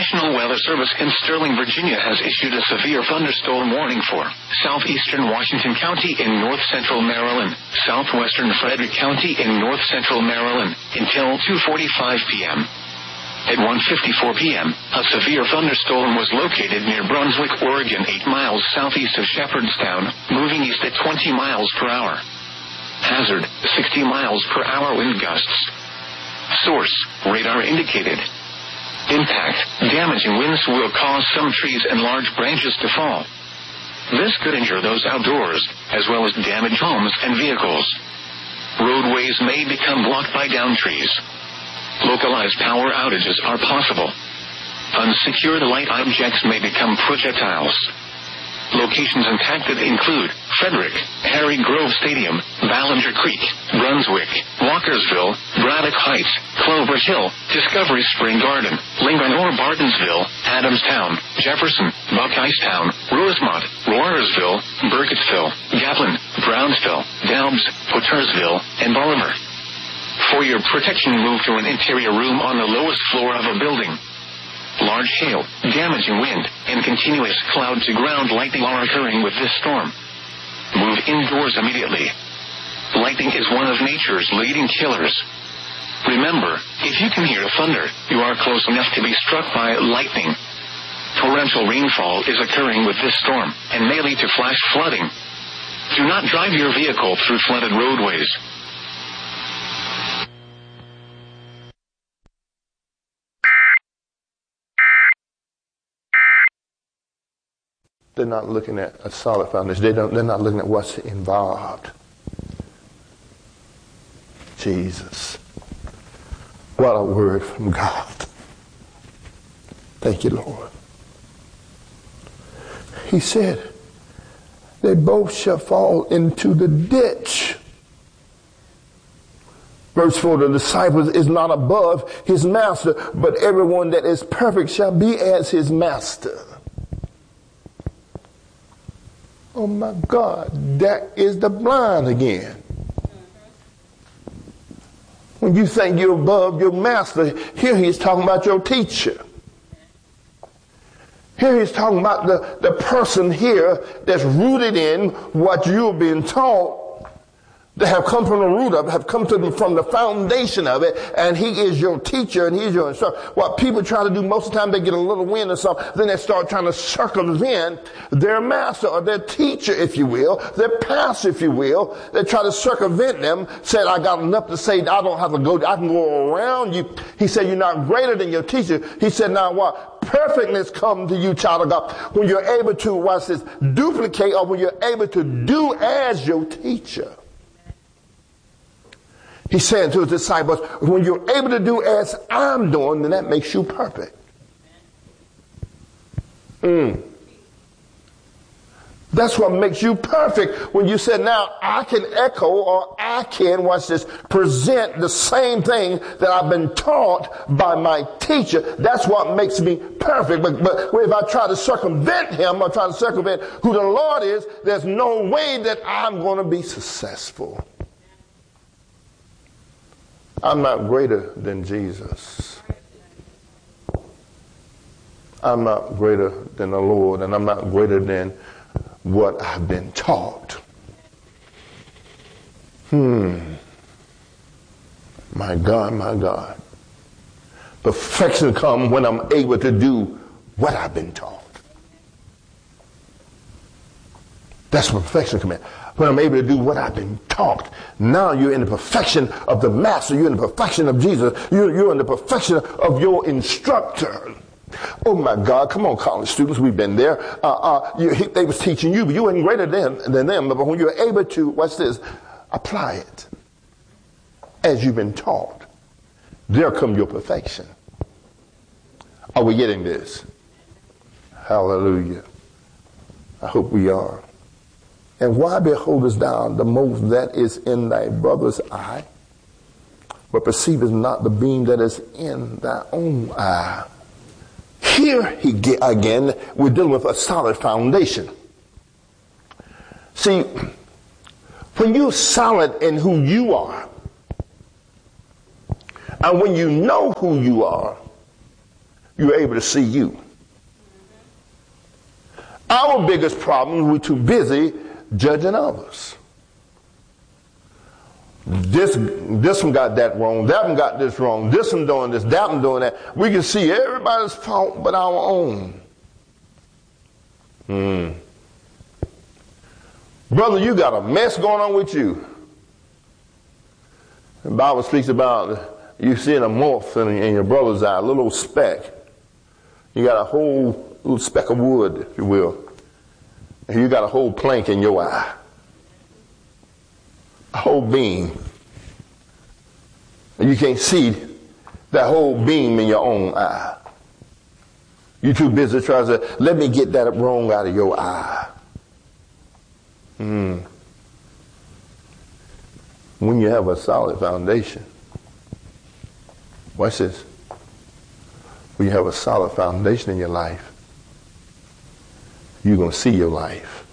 National Weather Service in Sterling, Virginia has issued a severe thunderstorm warning for southeastern Washington County in north-central Maryland, southwestern Frederick County in north-central Maryland, until 2:45 p.m. At 1:54 p.m., a severe thunderstorm was located near Brunswick, Oregon, 8 miles southeast of Shepherdstown, moving east at 20 miles per hour. Hazard, 60 miles per hour wind gusts. Source, radar indicated. Impact, damaging winds will cause some trees and large branches to fall. This could injure those outdoors, as well as damage homes and vehicles. Roadways may become blocked by downed trees. Localized power outages are possible. Unsecured light objects may become projectiles. Locations impacted include Frederick, Harry Grove Stadium, Ballinger Creek, Brunswick, Walkersville, Braddock Heights, Clover Hill, Discovery Spring Garden, Lincoln or Bartonsville, Adamstown, Jefferson, Buckeyestown, Rosemont, Roarsville, Burkittsville, Gatlin, Brownsville, Doubs, Pottersville, and Bolivar. For your protection, move to an interior room on the lowest floor of a building. Large hail, damaging wind, and continuous cloud-to-ground lightning are occurring with this storm. Move indoors immediately. Lightning is one of nature's leading killers. Remember, if you can hear thunder, you are close enough to be struck by lightning. Torrential rainfall is occurring with this storm and may lead to flash flooding. Do not drive your vehicle through flooded roadways. They're not looking at a solid foundation. They're not looking at what's involved. Jesus. What a word from God. Thank you, Lord. He said, they both shall fall into the ditch. Verse 4, the disciple is not above his master, but everyone that is perfect shall be as his master. Oh my God, that is the blind again. When you think you're above your master, here he's talking about your teacher. Here he's talking about the person here that's rooted in what you're being taught, that have come from the root of it, have come to from the foundation of it, and he is your teacher and he's your instructor. What people try to do most of the time, they get a little wind or something, then they start trying to circumvent their master or their teacher, if you will, their pastor, if you will. They try to circumvent them, said, I got enough to say, I don't have to go, I can go around you. He said, you're not greater than your teacher. He said, now what? Perfectness come to you, child of God, when you're able to, watch this, duplicate, or when you're able to do as your teacher. He's saying to his disciples, when you're able to do as I'm doing, then that makes you perfect. That's what makes you perfect. When you say, now I can echo or I can, watch this, present the same thing that I've been taught by my teacher. That's what makes me perfect. But if I try to circumvent him or try to circumvent who the Lord is, there's no way that I'm going to be successful. I'm not greater than Jesus. I'm not greater than the Lord, and I'm not greater than what I've been taught. My God, my God. Perfection comes when I'm able to do what I've been taught. That's where perfection comes in. When I'm able to do what I've been taught. Now you're in the perfection of the master. You're in the perfection of Jesus. You're in the perfection of your instructor. Oh my God, come on, college students, we've been there. They was teaching you, but you weren't greater than them. But when you're able to, watch this, apply it as you've been taught, there come your perfection. Are we getting this? Hallelujah. I hope we are. And why beholdest thou the mote that is in thy brother's eye, but perceivest not the beam that is in thy own eye? Here, again, we're dealing with a solid foundation. See, when you're solid in who you are, and when you know who you are, you're able to see you. Our biggest problem, we're too busy judging others. This one got that wrong, that one got this wrong, this one doing this, that one doing that. We can see everybody's fault but our own. Brother, you got a mess going on with you. The Bible speaks about you seeing a moth in your brother's eye, a little speck. You got a whole little speck of wood, if you will. And you got a whole plank in your eye. A whole beam. And you can't see that whole beam in your own eye. You're too busy trying to say, let me get that wrong out of your eye. When you have a solid foundation, watch this. When you have a solid foundation in your life, you're going to see your life.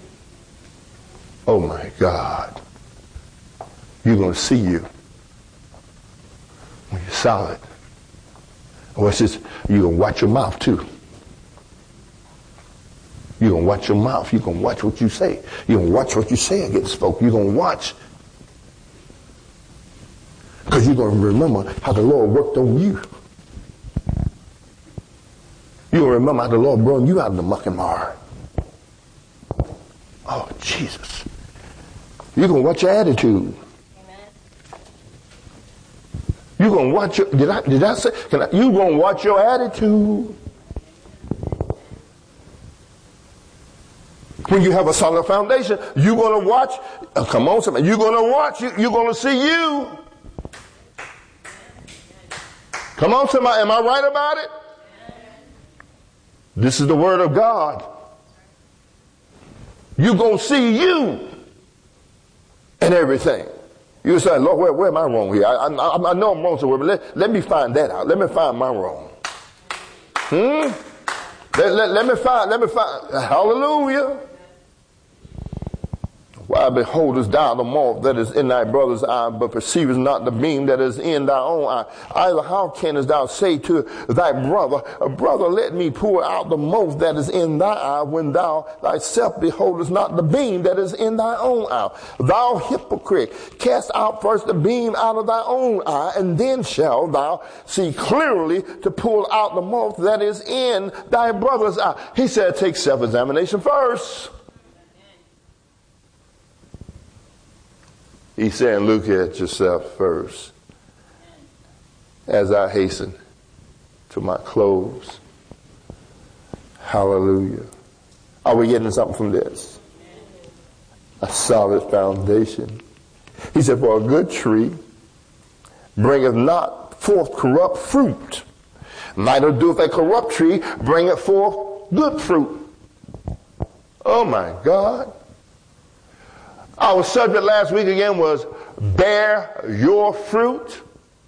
Oh my God. You're going to see you when you're solid. Watch this. You're going to watch your mouth too. You're going to watch your mouth. You're going to watch what you say. You're going to watch what you say against folk. You're going to watch. Because you're going to remember how the Lord worked on you. You're going to remember how the Lord brought you out of the muck and mire. Oh, Jesus. You're going to watch your attitude. Amen. You're going to watch your, did I say, you're going to watch your attitude. When you have a solid foundation, you're going to watch, come on somebody, you're going to watch, you're going to see you. Come on somebody, am I right about it? This is the word of God. You're going to see you and everything. You say, Lord, where am I wrong here? I know I'm wrong somewhere, but let me find that out. Let me find my wrong. Let me find, hallelujah. Why beholdest thou the moth that is in thy brother's eye, but perceivest not the beam that is in thy own eye? Either how canst thou say to thy brother, brother, let me pour out the moth that is in thy eye, when thou thyself beholdest not the beam that is in thy own eye? Thou hypocrite, cast out first the beam out of thy own eye, and then shalt thou see clearly to pull out the moth that is in thy brother's eye. He said, take self-examination first. He said, look at yourself first as I hasten to my close. Hallelujah. Are we getting something from this? A solid foundation. He said, for a good tree bringeth not forth corrupt fruit. Neither doeth a corrupt tree bringeth forth good fruit. Oh my God. Our subject last week again was bear your fruit.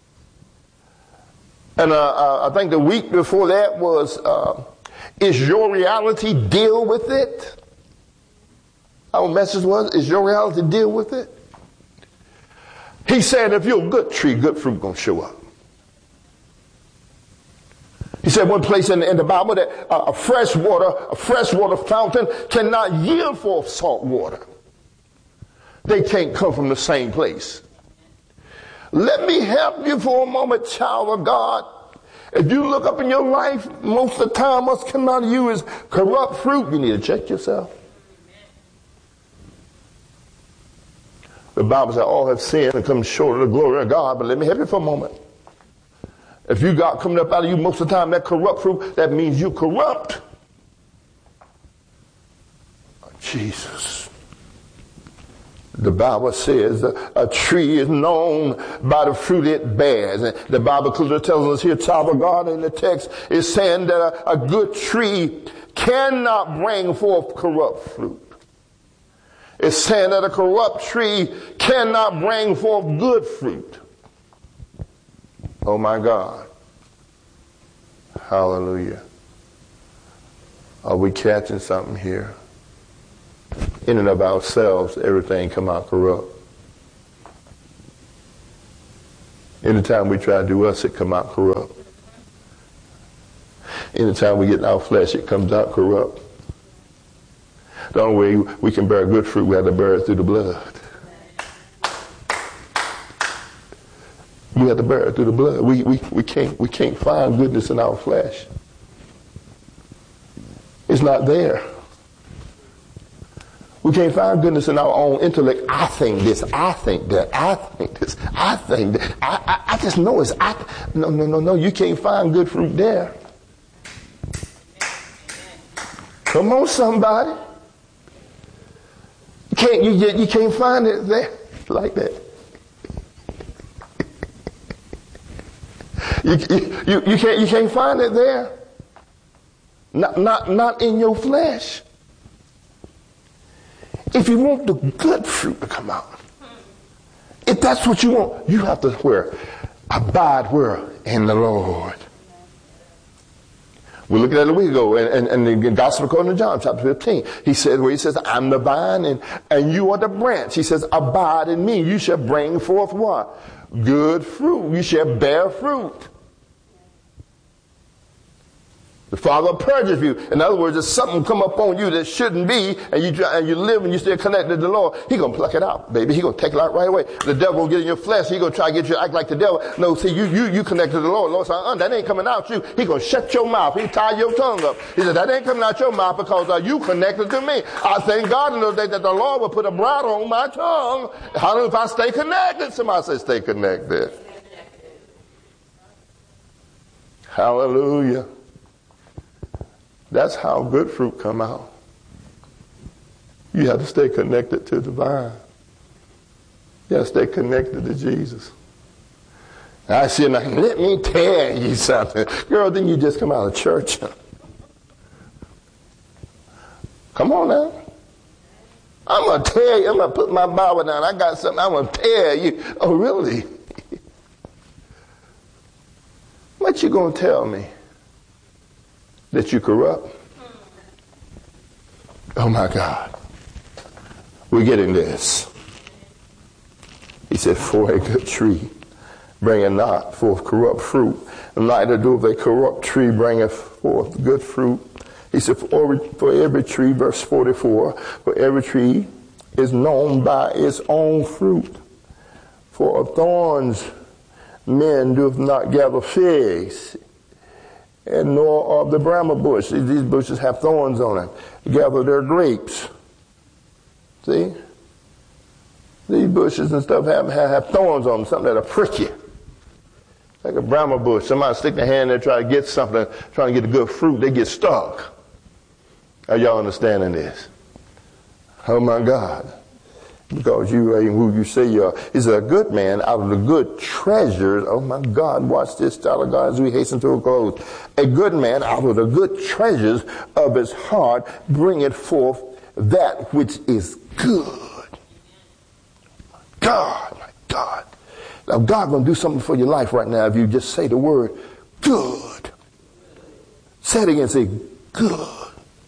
And I think the week before that was is your reality, deal with it. Our message was, is your reality, deal with it. He said if you're a good tree, good fruit going to show up. He said one place in the Bible that a freshwater fountain cannot yield forth salt water. They can't come from the same place. Let me help you for a moment, child of God. If you look up in your life, most of the time what's coming out of you is corrupt fruit. You need to check yourself. The Bible says all have sinned and come short of the glory of God. But let me help you for a moment. If you got coming up out of you most of the time that corrupt fruit, that means you corrupt. Jesus. The Bible says a tree is known by the fruit it bears. And the Bible clearly tells us here, child of God, in the text is saying that a good tree cannot bring forth corrupt fruit. It's saying that a corrupt tree cannot bring forth good fruit. Oh my God. Hallelujah. Are we catching something here? In and of ourselves, everything come out corrupt. Anytime we try to do us, it come out corrupt. Anytime we get in our flesh, it comes out corrupt. The only way we can bear good fruit, we have to bear it through the blood. We have to bear it through the blood. We can't find goodness in our flesh. It's not there. We can't find goodness in our own intellect. I think this, I think that, I think this, I think that. I just know it's, no. You can't find good fruit there. Come on, somebody. You can't find it there like that. You can't find it there. Not in your flesh. If you want the good fruit to come out, if that's what you want, you have to abide where? In the Lord. We looked at it a week ago, and the Gospel according to John, chapter 15. He says, I'm the vine, and you are the branch. He says, abide in me. You shall bring forth what? Good fruit. You shall bear fruit. The Father purges you. In other words, if something come up on you that shouldn't be, and you live and you still connected to the Lord, He gonna pluck it out, baby. He gonna take it out right away. The devil will get in your flesh. He gonna try to get you to act like the devil. No, see, you connected to the Lord. Lord said, that ain't coming out you. He gonna shut your mouth. He tie your tongue up. He said, that ain't coming out your mouth because you connected to me. I thank God in those days that the Lord will put a bridle on my tongue. How do if I stay connected? Somebody say, stay connected. Hallelujah. That's how good fruit come out. You have to stay connected to the vine. You have to stay connected to Jesus. I said, now, let me tell you something. Girl, didn't you just come out of church? Come on now. I'm going to tell you. I'm going to put my Bible down. I got something I'm going to tell you. Oh, really? What you going to tell me? That you corrupt? Oh my God. We're getting this. He said, for a good tree bringeth not forth corrupt fruit, neither doeth a corrupt tree bringeth forth good fruit. He said, for every tree, verse 44, for every tree is known by its own fruit. For of thorns men doth not gather figs, and nor of the bramble bush. These bushes have thorns on them. Gather their grapes. See? These bushes and stuff have thorns on them, something that'll prick you. Like a bramble bush. Somebody stick their hand there, try to get something, trying to get a good fruit, they get stuck. Are y'all understanding this? Oh my God. Because you are who you say you are. He said, a good man out of the good treasures. Oh my God, watch this, child of God, as we hasten to a close. A good man out of the good treasures of his heart bringeth forth that which is good. God, my God. Now God's going to do something for your life right now if you just say the word good. Say it again, say good.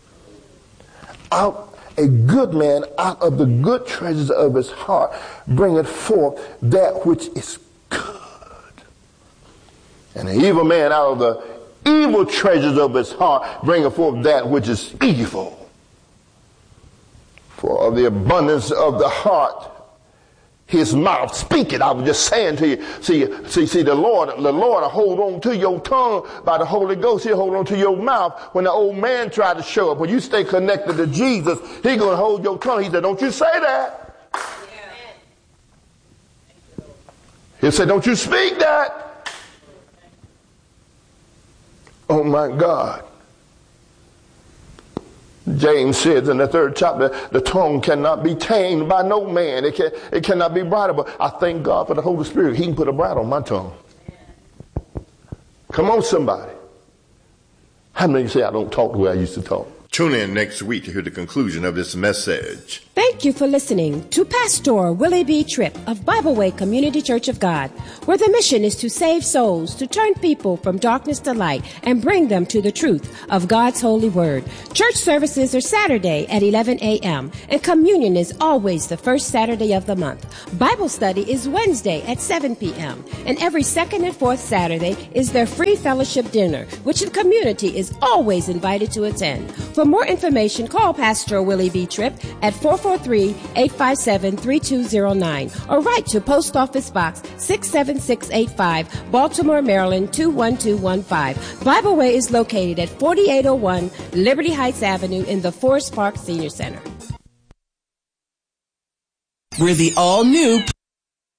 A good man out of the good treasures of his heart bringeth forth that which is good. And an evil man out of the evil treasures of his heart bringeth forth that which is evil. For of the abundance of the heart, his mouth speaketh. I was just saying to you, see, the Lord will hold on to your tongue by the Holy Ghost. He'll hold on to your mouth when the old man tried to show up. When you stay connected to Jesus, He's going to hold your tongue. He said, don't you say that. He'll say, don't you speak that. Oh my God. James says in the 3rd chapter, the tongue cannot be tamed by no man. It cannot be bridled. I thank God for the Holy Spirit. He can put a bridle on my tongue. Come on, somebody. How many of you say I don't talk the way I used to talk? Tune in next week to hear the conclusion of this message. Thank you for listening to Pastor Willie B. Tripp of Bible Way Community Church of God, where the mission is to save souls, to turn people from darkness to light, and bring them to the truth of God's holy word. Church services are Saturday at 11 a.m., and communion is always the first Saturday of the month. Bible study is Wednesday at 7 p.m., and every second and fourth Saturday is their free fellowship dinner, which the community is always invited to attend. For more information, call Pastor Willie B. Tripp at 443-857-3209 or write to Post Office Box 67685, Baltimore, Maryland 21215. Bible Way is located at 4801 Liberty Heights Avenue in the Forest Park Senior Center. We're the all-new